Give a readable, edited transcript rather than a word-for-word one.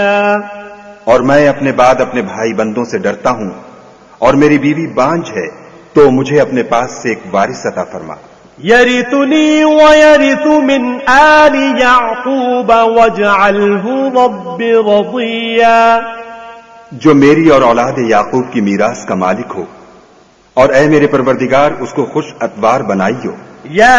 और मैं अपने बाद अपने भाई बंदों से डरता हूं, और मेरी बीवी बांझ है, तो मुझे अपने पास से एक वारिस अता फरमा। यरिथुनी व यरिथु मिन आलि याकूब वजअलहु रब्बि रदिया, जो मेरी और औलाद याकूब की मीरास का मालिक हो, और ऐ मेरे परवरदिगार उसको खुश अतवार बनाइयो। या